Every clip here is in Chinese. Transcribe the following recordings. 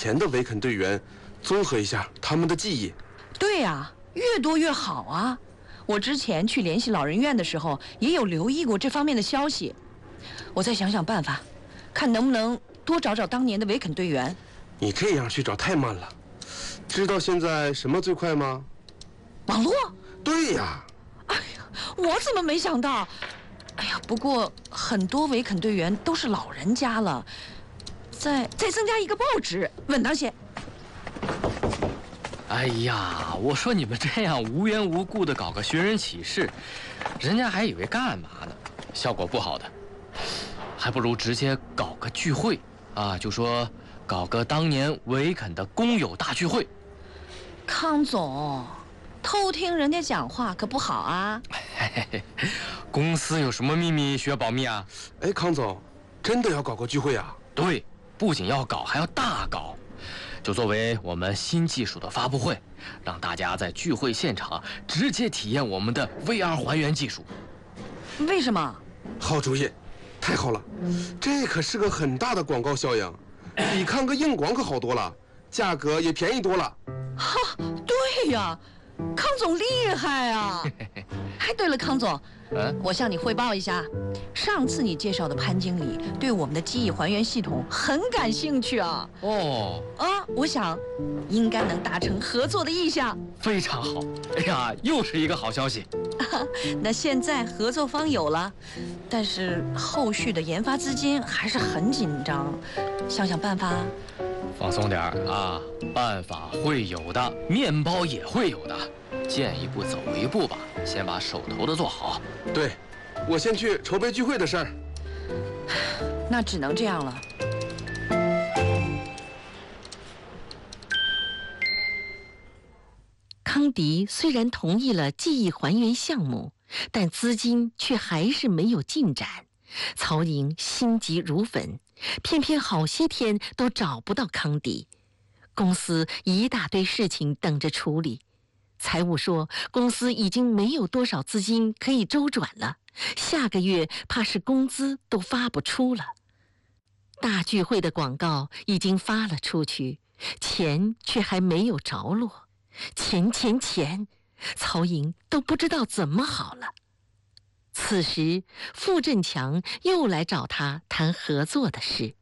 前的维肯队员，综合一下他们的记忆。 对呀，越多越好啊！我之前去联系老人院的时候，也有留意过这方面的消息。我再想想办法，看能不能多找找当年的维肯队员。 你这样去找太慢了。知道现在什么最快吗？ 网络？ 对呀。 哎呀，我怎么没想到？哎呀，不过很多维肯队员都是老人家了，再增加一个报纸，稳当些。 哎呀，我说你们这样无缘无故的搞个寻人启事，人家还以为干嘛呢，效果不好的。还不如直接搞个聚会啊，就说搞个当年维肯的工友大聚会。 康总，偷听人家讲话可不好啊！ 公司有什么秘密需要保密啊？ 哎，康总，真的要搞个聚会啊？ 对，不仅要搞，还要大搞。就作为我们新技术的发布会，让大家在聚会现场直接体验我们的 VR 还原技术。 为什么？ 好主意，太好了！这可是个很大的广告效应，比看个硬广可好多了，价格也便宜多了。 哈，对呀，康总厉害啊！哎，对了，康总，我向你汇报一下，上次你介绍的潘经理对我们的记忆还原系统很感兴趣啊。 哦， 我想应该能达成合作的意向。 非常好！哎呀，又是一个好消息。 那现在合作方有了，但是后续的研发资金还是很紧张，想想办法。 放松点啊，办法会有的，面包也会有的。见一步走一步吧，先把手头的做好。 对，我先去筹备聚会的事儿。 那只能这样了。 康迪虽然同意了记忆还原项目，但资金却还是没有进展。曹莹心急如焚，偏偏好些天都找不到康迪。公司一大堆事情等着处理。财务说，公司已经没有多少资金可以周转了，下个月怕是工资都发不出了。大聚会的广告已经发了出去，钱却还没有着落。钱，曹莹都不知道怎么好了。此时，傅振强又来找他谈合作的事。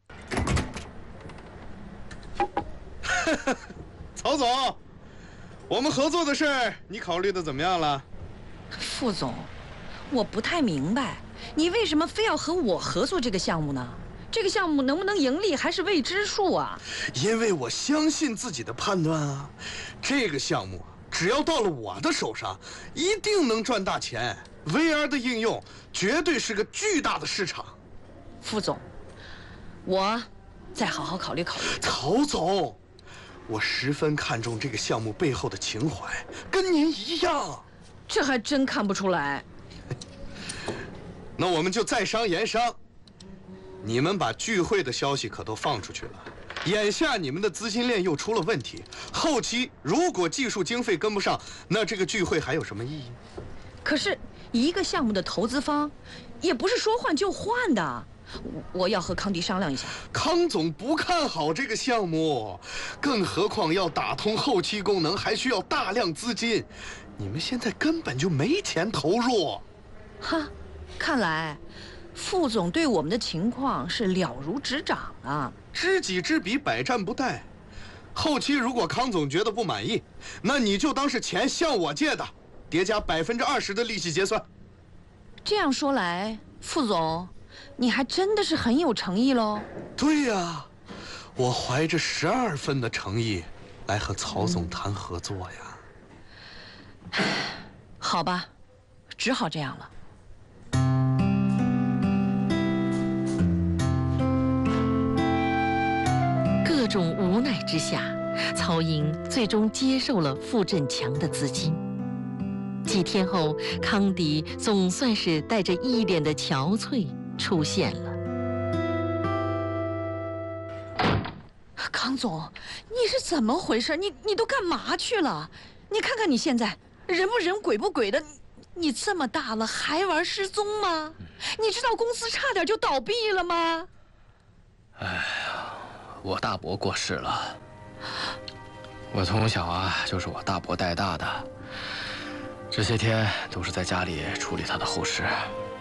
曹总，我们合作的事儿，你考虑的怎么样了？ 傅总，我不太明白，你为什么非要和我合作这个项目呢？这个项目能不能盈利还是未知数啊。 因为我相信自己的判断啊，这个项目只要到了我的手上，一定能赚大钱。VR 的应用绝对是个巨大的市场。 傅总，我再好好考虑考虑。 曹总，我十分看重这个项目背后的情怀，跟您一样。 这还真看不出来。 那我们就在商言商。你们把聚会的消息可都放出去了，眼下你们的资金链又出了问题，后期如果技术经费跟不上，那这个聚会还有什么意义？ 可是一个项目的投资方也不是说换就换的，我要和康迪商量一下。 康总不看好这个项目，更何况要打通后期功能还需要大量资金，你们现在根本就没钱投入。 哈，看来傅总对我们的情况是了如指掌啊。 知己知彼，百战不殆。后期如果康总觉得不满意，那你就当是钱向我借的，叠加20%的利息结算。 这样说来，傅总，你还真的是很有诚意喽。 对呀，我怀着12分的诚意来和曹总谈合作呀。 好吧，只好这样了。 各种无奈之下，曹莹最终接受了傅振强的资金。几天后，康迪总算是带着一脸的憔悴出现了。 康总，你是怎么回事？你都干嘛去了？你看看你现在人不人鬼不鬼的，你这么大了还玩失踪吗？你知道公司差点就倒闭了吗？ 哎呀，我大伯过世了， 我从小啊就是我大伯带大的，这些天都是在家里处理他的后事。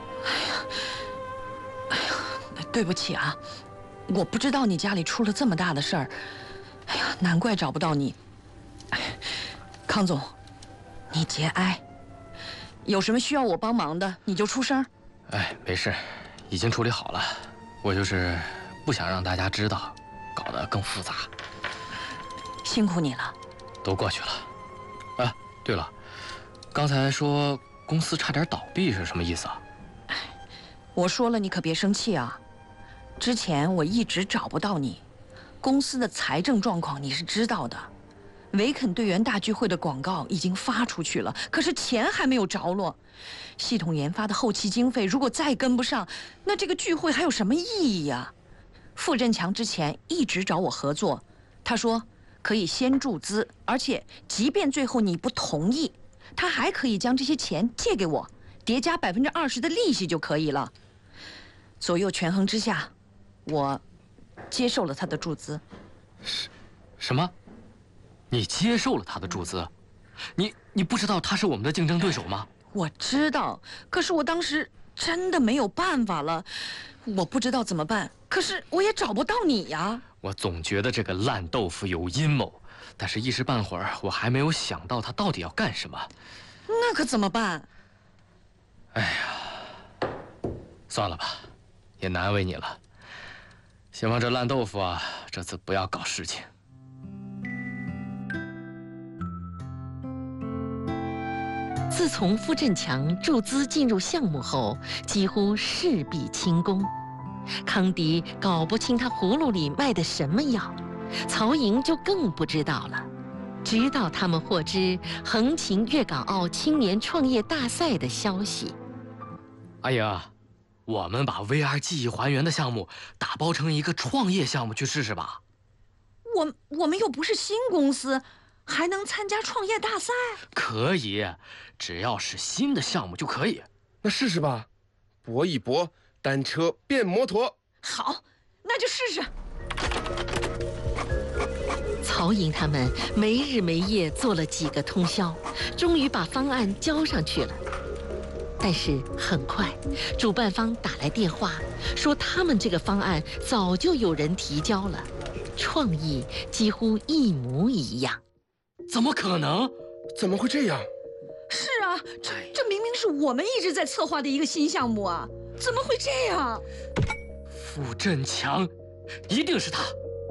对不起啊，我不知道你家里出了这么大的事儿。哎呀，难怪找不到你。康总，你节哀。有什么需要我帮忙的，你就出声。 哎，没事，已经处理好了。我就是不想让大家知道，搞得更复杂。 辛苦你了。 都过去了。啊，对了，刚才说公司差点倒闭是什么意思啊？ 我说了，你可别生气啊。之前我一直找不到你，公司的财政状况你是知道的。维肯队员大聚会的广告已经发出去了，可是钱还没有着落。系统研发的后期经费如果再跟不上，那这个聚会还有什么意义呀？傅振强之前一直找我合作，他说可以先注资，而且即便最后你不同意，他还可以将这些钱借给我，叠加20%的利息就可以了。左右权衡之下，我接受了他的注资。 什么？你接受了他的注资？你不知道他是我们的竞争对手吗？ 我知道，可是我当时真的没有办法了，我不知道怎么办，可是我也找不到你呀。 我总觉得这个烂豆腐有阴谋，但是一时半会儿我还没有想到他到底要干什么。 那可怎么办？ 哎呀，算了吧，也难为你了。希望这烂豆腐啊，这次不要搞事情。 自从傅振强注资进入项目后，几乎事必清功。康迪搞不清他葫芦里卖的什么药，曹莹就更不知道了。直到他们获知横琴粤港澳青年创业大赛的消息。 阿莹，我们把 VR 记忆还原的项目打包成一个创业项目去试试吧。 我们又不是新公司，还能参加创业大赛？ 可以，只要是新的项目就可以。 那试试吧，搏一搏，单车变摩托。 好，那就试试。 曹莹他们没日没夜做了几个通宵，终于把方案交上去了。但是很快，主办方打来电话，说他们这个方案早就有人提交了，创意几乎一模一样。 怎么可能？ 怎么会这样？ 是啊，这明明是我们一直在策划的一个新项目啊，怎么会这样？ 傅振强，一定是他。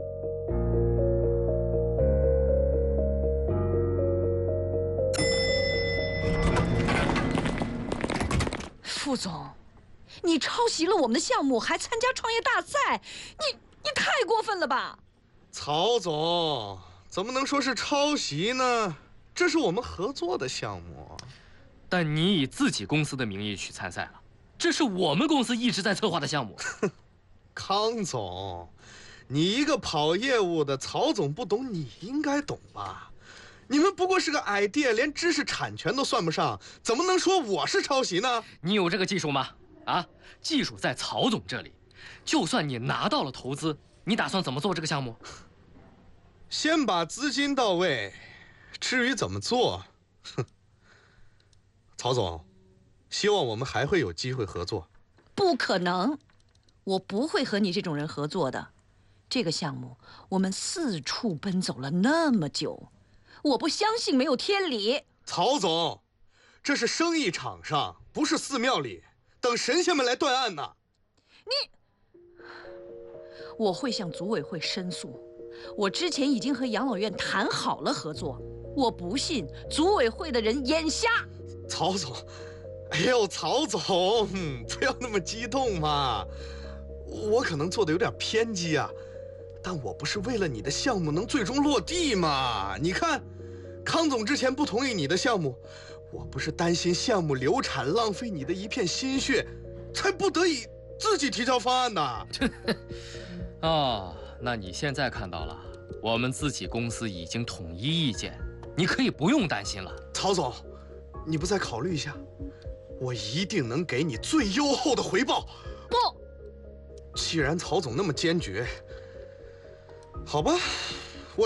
傅总，你抄袭了我们的项目，还参加创业大赛，你太过分了吧？ 曹总，怎么能说是抄袭呢？这是我们合作的项目。 但你以自己公司的名义去参赛了，这是我们公司一直在策划的项目。 康总，你一个跑业务的，曹总不懂，你应该懂吧？你们不过是个idea，连知识产权都算不上，怎么能说我是抄袭呢？ 你有这个技术吗？啊，技术在曹总这里。就算你拿到了投资，你打算怎么做这个项目？ 先把资金到位，至于怎么做，曹总，希望我们还会有机会合作。 不可能，我不会和你这种人合作的。这个项目我们四处奔走了那么久，我不相信没有天理。 曹总，这是生意场上，不是寺庙里，等神仙们来断案呢。 我会向组委会申诉。我之前已经和养老院谈好了合作，我不信组委会的人眼瞎。 曹总，哎呦，曹总，不要那么激动嘛。我可能做的有点偏激啊，但我不是为了你的项目能最终落地嘛。你看，康总之前不同意你的项目，我不是担心项目流产浪费你的一片心血，才不得已自己提交方案的。 哦，那你现在看到了，我们自己公司已经统一意见，你可以不用担心了。 曹总，你不再考虑一下？我一定能给你最优厚的回报。 不， 既然曹总那么坚决，好吧，